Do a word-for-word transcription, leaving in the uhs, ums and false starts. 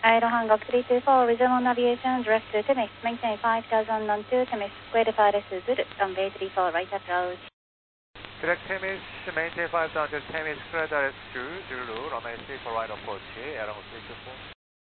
Aero Hancock three two four, resume navigation, direct to Timmins, maintain five thousand on to Timmins, square to fire Zulu, runway three four, right approach. Direct Timmins, maintain five thousand Timmins, clear direct to Zulu, runway three four, right approach, Aero Hancock three two four.